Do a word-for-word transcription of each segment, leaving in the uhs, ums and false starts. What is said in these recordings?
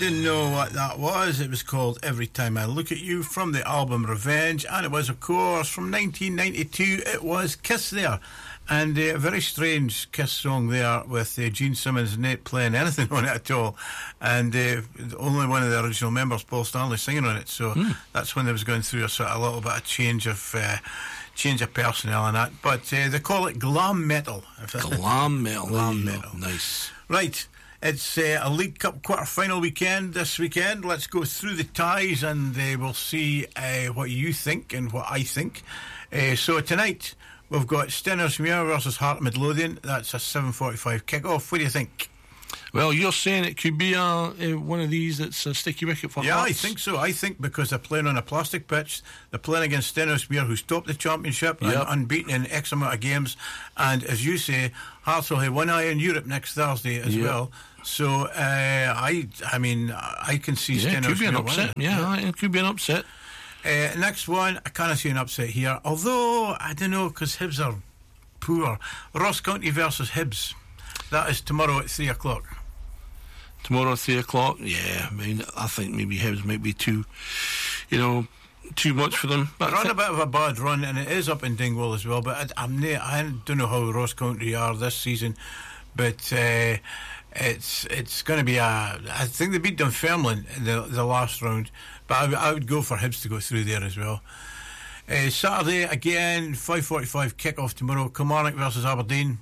Didn't know what that was. It was called Every Time I Look at You from the album Revenge, and it was, of course, from nineteen ninety-two. It was Kiss there, and uh, a very strange Kiss song there with uh, Gene Simmons not playing anything on it at all, and uh, only one of the original members, Paul Stanley, singing on it. So mm. that's when they was going through a sort of a little bit of change of uh, change of personnel and that. But uh, they call it glam metal. Glam metal. Glam metal. Nice. Right. It's uh, a League Cup quarter-final weekend this weekend. Let's go through the ties and uh, we'll see uh, what you think and what I think. Uh, so tonight we've got Stenhousemuir versus Heart Midlothian. That's a seven forty-five kick-off. What do you think? Well, you're saying it could be a, a, one of these that's a sticky wicket for Yeah, Hearts. I think so. I think because they're playing on a plastic pitch, they're playing against Stenhousemuir, who's topped the championship yep. and unbeaten in X amount of games. And as you say, Hearts will have one eye in Europe next Thursday as yep. well. So uh, I, I mean, I can see yeah, Stenhousemuir it could be an upset. winning. Yeah, yeah, it could be an upset. Uh, next one, I can't see an upset here. Although I don't know because Hibs are poor. Ross County versus Hibs. That is tomorrow at three o'clock. Tomorrow at three o'clock. Yeah, I mean, I think maybe Hibs might be too, you know, too much for them. But they're on a bit of a bad run, and it is up in Dingwall as well. But I, I'm ne- I don't know how Ross County are this season, but uh, it's it's going to be a. I think they beat Dunfermline in the the last round, but I, w- I would go for Hibs to go through there as well. Uh, Saturday again, five forty-five kick-off tomorrow. Kilmarnock versus Aberdeen.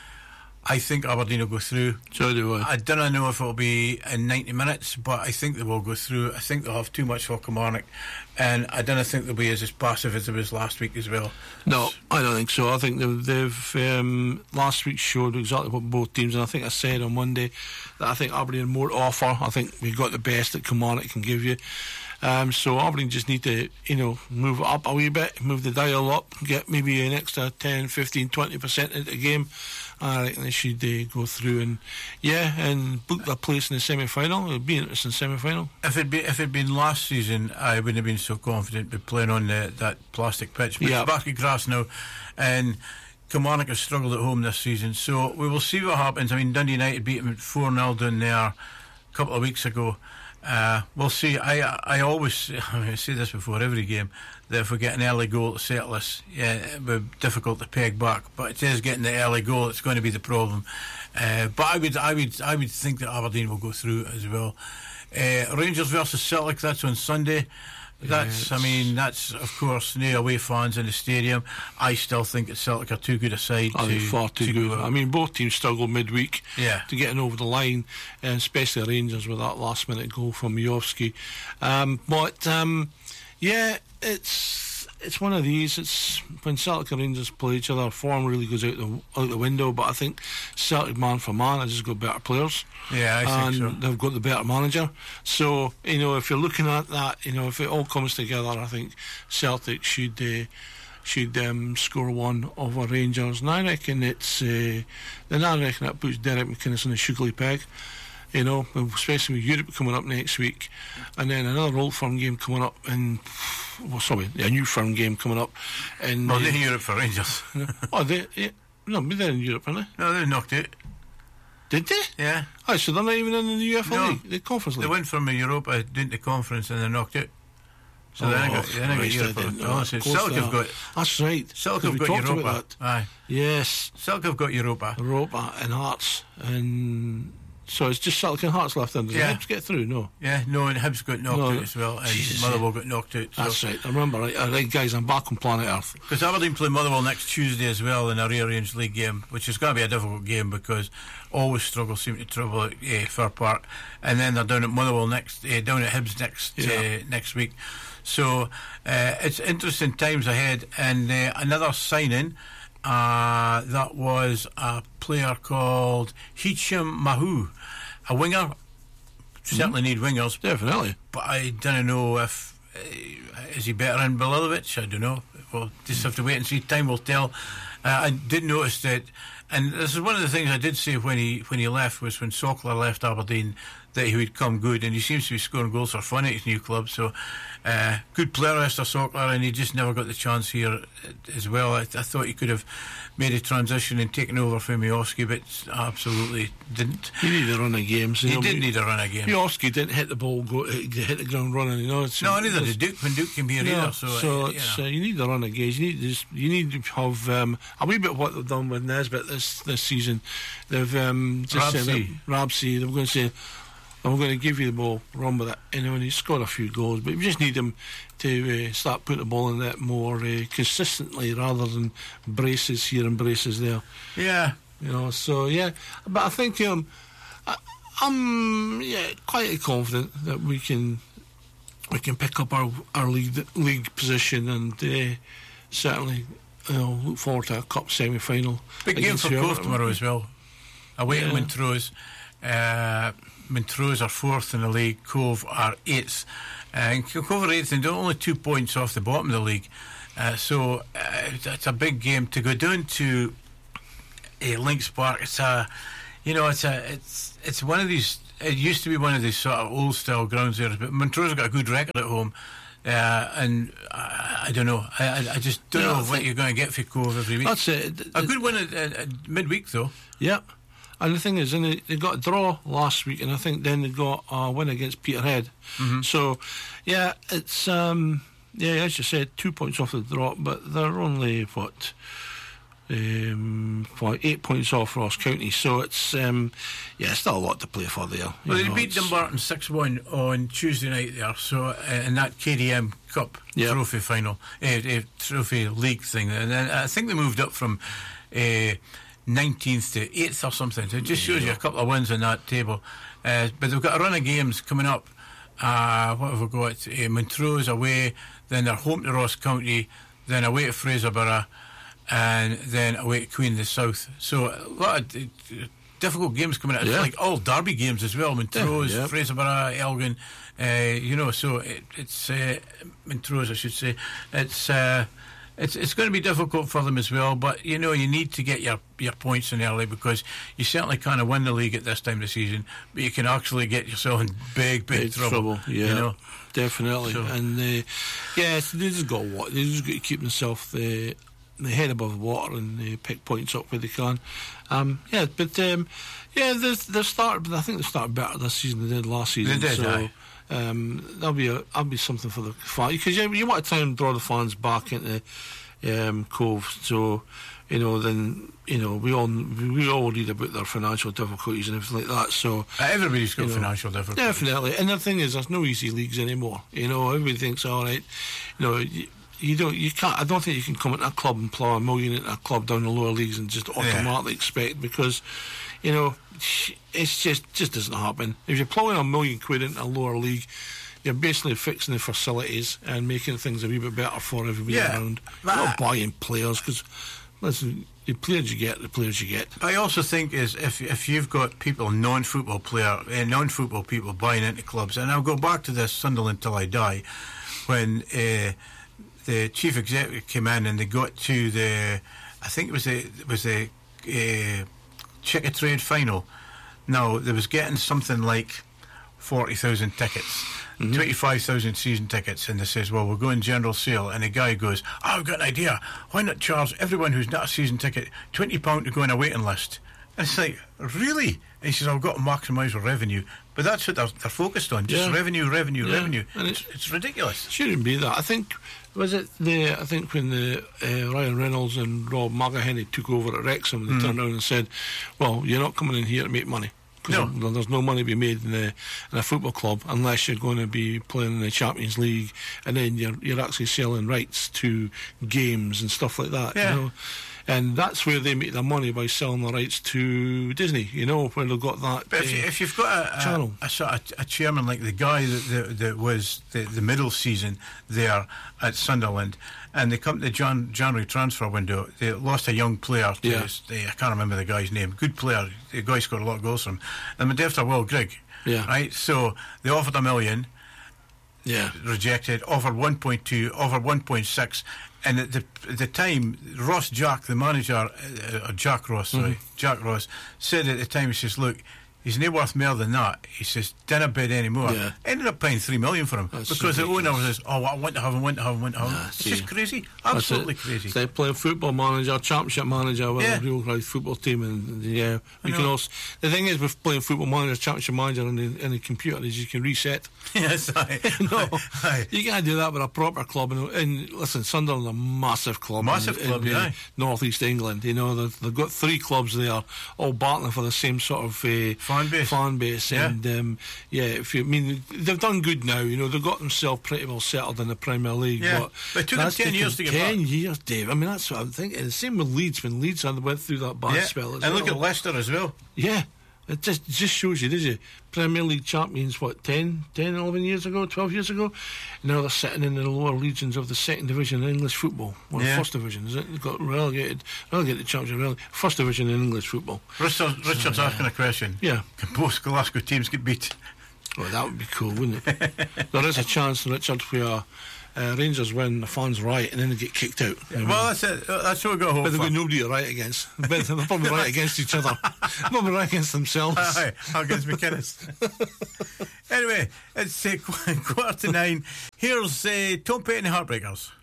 I think Aberdeen will go through. So do I. I don't know if it'll be in ninety minutes, but I think they will go through. I think they'll have too much for Kilmarnock, and I don't think they'll be as, as passive as it was last week as well. No, I don't think so. I think they've, they've um, last week showed exactly what both teams, and I think I said on Monday that I think Aberdeen have more to offer. I think we've got the best that Kilmarnock can give you. Um, so Aberdeen just need to, you know, move it up a wee bit, move the dial up, get maybe an extra ten, fifteen, twenty percent into the game. I think they should uh, go through and, yeah, and book their place in the semi-final. It would be an interesting semi-final. If it'd, be, if it'd been last season, I wouldn't have been so confident with playing on the, that plastic pitch. But yeah. it's back at grass now, and Kilmarnock has struggled at home this season. So we will see what happens. I mean, Dundee United beat them at four nil down there a couple of weeks ago. Uh, we'll see. I I always I say this before every game, that if we get an early goal to settle us, yeah, it would be difficult to peg back. But it is getting the early goal that's going to be the problem. Uh, but I would I would I would think that Aberdeen will go through as well. Uh, Rangers versus Celtic. That's on Sunday. That's, yeah, I mean, that's of course no away fans in the stadium. I still think that Celtic are too good a side. Oh, to, far too to good. go. I mean, both teams struggled midweek yeah. to getting over the line, and especially Rangers with that last minute goal from Miovski. Um, but um, yeah, it's it's one of these. It's when Celtic and Rangers play each other, form really goes out the out the window. But I think Celtic, man for man, have just got better players. Yeah, I and think so. They've got the better manager. So, you know, if you're looking at that, you know, if it all comes together, I think Celtic should uh, should um, score one over Rangers. And I reckon it's uh, then I reckon that puts Derek McInnes in a sugary peg. You know, especially with Europe coming up next week, and then another Old Firm game coming up in, well, sorry, a New Firm game coming up in. Well, uh, they're in Europe for Rangers. oh, they, yeah, no, but they're in Europe, aren't they? No, they're knocked out. Did they? Yeah. Oh, so they're not even in the U F A No, League, the Conference League. They went from Europa down to conference and they're knocked out. So oh, they ain't got, they ain't got Christ, Europa. I didn't know Oh, that. so Of course Celtic they have are. got. That's right. Celtic have We got talked Europa. about that. Aye. Yes. Celtic have got Europa. Europa and Hearts, and so it's just Celtic and Hearts left. Does Yeah. Hibs get through? No. Yeah, no, and Hibs got knocked No, out as well, and Jesus, Motherwell got knocked out. So. That's right. I remember. Right, right, guys, I'm back on planet Earth. Because Aberdeen play Motherwell next Tuesday as well in a rearranged league game, which is going to be a difficult game because always struggle seem to trouble at uh, Fir Park, and then they're down at Motherwell next, uh, down at Hibs next Yeah. uh, next week. So uh, it's interesting times ahead, and uh, another signing. Uh, that was a player called Hicham Mahu, a winger. Certainly Mm-hmm. need wingers, Definitely. but I don't know if uh, is he better than Bililovic. I don't know. We'll just have to wait and see. Time will tell. Uh, I did notice that, and this is one of the things I did say when he when he left was when Sokler left Aberdeen, that he would come good, and he seems to be scoring goals for fun at his new club. So, uh, good player, Esther Sockler, and he just never got the chance here as well. I, I thought he could have made a transition and taken over from Miovski, but absolutely didn't. He needed a run of games. He know, did need a run of games. Miovski didn't hit the ball, go hit the ground running. You know, it's, no, neither did Duke when Duke came here no, either. So, so uh, it's, you, know. uh, you need a run of games. You need just, you need to have um, a wee bit of what they've done with Nesbitt this this season. They've um, just said that Rabsy. They're going to say, I'm going to give you the ball, run with it. You know, and he's scored a few goals, but we just need him to uh, start putting the ball in net more uh, consistently rather than braces here and braces there. Yeah. You know, so yeah. But I think um, I, I'm yeah quite confident that we can we can pick up our our league league position and uh, certainly you know look forward to a cup semi final. Big game for Cove tomorrow as well. Away yeah. to Montrose. Uh, Montrose are fourth in the league. Cove are eighth. Uh, Cove are eighth and they're only two points off the bottom of the league. Uh, so uh, it's a big game to go down to uh, Links Park. It's a, you know, it's a, it's it's one of these. It used to be one of these sort of old style grounds there, but Montrose have got a good record at home. Uh, and I, I don't know. I, I just don't no, know what you're going to get for Cove every week. That's it. A good win at, at, at midweek though. Yep. And the thing is, and they, they got a draw last week, and I think then they got a win against Peterhead. Mm-hmm. So, yeah, it's um, yeah, as you said, two points off the drop, but they're only what, um, what eight points off Ross County. So it's um, yeah, still a lot to play for there. Well, they know, beat Dumbarton six one on Tuesday night there. So uh, in that K D M Cup yep. trophy final, uh, uh, trophy league thing, and then I think they moved up from. Uh, nineteenth to eighth or something. So it just shows you a couple of wins on that table. Uh, but they've got a run of games coming up. Uh, what have we got? Uh, Montrose away, then they're home to Ross County, then away to Fraserburgh, and then away to Queen of the South. So a lot of uh, difficult games coming up. It's yeah. like all derby games as well. Montrose, yeah, yeah. Fraserburgh, Elgin. Uh, you know, so it, it's uh, Montrose, I should say. It's... Uh, It's it's going to be difficult for them as well, but you know you need to get your, your points in early because you certainly can't win the league at this time of the season, but you can actually get yourself in big, big, big trouble. trouble. Yeah, you know? definitely. So. And uh, yeah, so they just got what they just got to keep themselves the the head above water and uh, pick points up where they can. Um, yeah, but um, yeah, they they started. I think they started better this season than they did last season. They did, so. aye. Um, that'll be a, that'll be something for the fans because you, you want to try and draw the fans back into um, Cove. So you know, then you know we all we all read about their financial difficulties and everything like that. So uh, everybody's got you know, financial difficulties. Definitely, and the thing is, there's no easy leagues anymore. You know, everybody thinks all right. You know. You, You don't. You can't. I don't think you can come into a club and plough a million into a club down the lower leagues and just automatically yeah. expect because, you know, it's just just doesn't happen. If you're ploughing a million quid into a lower league, you're basically fixing the facilities and making things a wee bit better for everybody yeah, around. You're not buying players because, listen, the players you get, the players you get. I also think is if if you've got people, non-football player, uh, non-football people buying into clubs, and I'll go back to this Sunderland till I die, when. Uh, The chief executive came in and they got to the, I think it was the it was the uh, Chickatrade final. Now they was getting something like forty thousand tickets, mm-hmm. twenty-five thousand season tickets, and they says, "Well, we're going general sale." And the guy goes, oh, "I've got an idea. Why not charge everyone who's not a season ticket twenty pound to go on a waiting list?" And it's like, really? And he says, "I've got to maximise our revenue." But that's what they're, they're focused on, just yeah. revenue, revenue, yeah. revenue. And it's, it's ridiculous. It shouldn't be that. I think, was it the, I think when the uh, Ryan Reynolds and Rob McElhenney took over at Wrexham, they mm. turned around and said, well, you're not coming in here to make money. Because no. there's no money to be made in, the, in a football club unless you're going to be playing in the Champions League and then you're you're actually selling rights to games and stuff like that. Yeah. You know? And that's where they make their money, by selling the rights to Disney, you know, where they've got that But if, uh, you, if you've got a, channel. a, a sort of a chairman like the guy that, that, that was the, the middle season there at Sunderland, and they come to the Jan, January transfer window, they lost a young player to yeah. his, I can't remember the guy's name, good player, the guy scored a lot of goals from him, and they're after Will Grigg, yeah. right? So they offered a million, yeah, rejected, offered one point two, offered one point six, and at the, at the time, Ross Jack, the manager, uh, Jack Ross, sorry, mm-hmm. Jack Ross, said at the time, he says, look, he's no worth more than that. He says, dinna bid anymore. Yeah. Ended up paying three million for him. That's because ridiculous. the owner says, oh, I want to have him, want to have him, want to have him. Nah, It's see. just crazy. That's Absolutely it. crazy. It's like playing football manager, championship manager with Yeah. a real life football team, and yeah, I you can know. also. The thing is with playing football manager, championship manager, in the in the computer is you can reset. Yes, aye. No, Aye. you can't do that with a proper club. And, and listen, Sunderland's a massive club. Massive in, club, in, yeah. North East England. You know, they've, they've got three clubs there, all battling for the same sort of uh, Fan base. Fan base, Yeah. and um, yeah, if you I mean they've done good now. You know, they've got themselves pretty well settled in the Premier League. Yeah. But, But it took them that's ten taken years to get ten back. years, Dave. I mean, that's what I'm thinking. The same with Leeds when Leeds had went through that bad Yeah. spell. As And look well. at Leicester as well. Yeah. It just just shows you, does it? Premier League champions, what, ten, ten, eleven years ago, twelve years ago? Now they're sitting in the lower regions of the second division in English football. Or Yeah. first division, is it? They've got relegated, relegated championship, relegated, first division in English football. Richard, Richard's asking a question. Yeah. Can both Glasgow teams get beat? Well, that would be cool, wouldn't it? There is a chance, Richard, where uh, Rangers win, the fans riot, and then they get kicked out. I mean, Well, that's it. That's what we got hope but they've for. got nobody to riot against. But they're probably right against each other. Probably right against themselves. Aye, against McInnes. Anyway, it's uh, qu- quarter to nine. Here's uh, Tom Petty and the Heartbreakers.